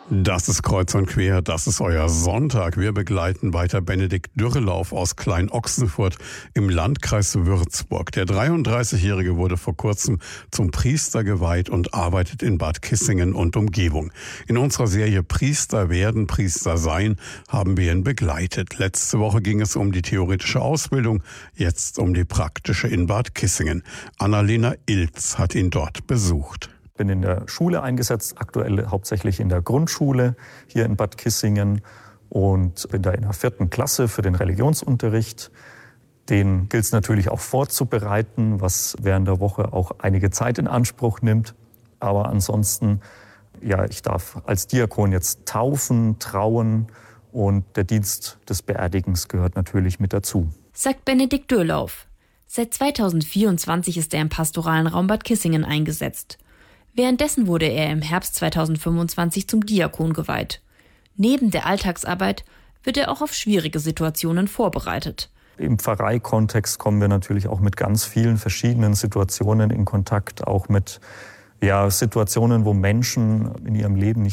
Das ist Kreuz und Quer, das ist euer Sonntag. Wir begleiten weiter Benedikt Dürrelauf aus Klein-Ochsenfurt im Landkreis Würzburg. Der 33-Jährige wurde vor kurzem zum Priester geweiht und arbeitet in Bad Kissingen und Umgebung. In unserer Serie Priester werden, Priester sein haben wir ihn begleitet. Letzte Woche ging es um die theoretische Ausbildung, jetzt um die praktische in Bad Kissingen. Annalena Ilz hat ihn dort besucht. Ich bin in der Schule eingesetzt, aktuell hauptsächlich in der Grundschule hier in Bad Kissingen und bin da in der 4. Klasse für den Religionsunterricht. Den gilt es natürlich auch vorzubereiten, was während der Woche auch einige Zeit in Anspruch nimmt. Aber ansonsten, ja, ich darf als Diakon jetzt taufen, trauen und der Dienst des Beerdigens gehört natürlich mit dazu. Sagt Benedikt Dürrelauf. Seit 2024 ist er im pastoralen Raum Bad Kissingen eingesetzt. Währenddessen wurde er im Herbst 2025 zum Diakon geweiht. Neben der Alltagsarbeit wird er auch auf schwierige Situationen vorbereitet. Im Pfarreikontext kommen wir natürlich auch mit ganz vielen verschiedenen Situationen in Kontakt, auch mit Situationen, wo Menschen in ihrem Leben